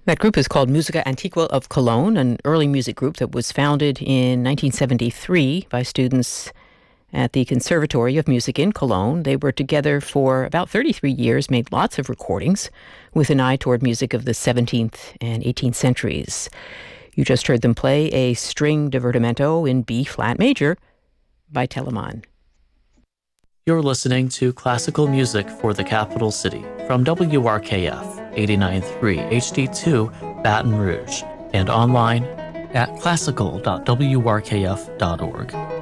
That group is called Musica Antigua of Cologne, an early music group that was founded in 1973 by students at the Conservatory of Music in Cologne. They were together for about 33 years, made lots of recordings with an eye toward music of the 17th and 18th centuries. You just heard them play a string divertimento in B flat major by Telemann. You're listening to Classical Music for the Capital City from WRKF 89.3 HD2 Baton Rouge and online at classical.wrkf.org.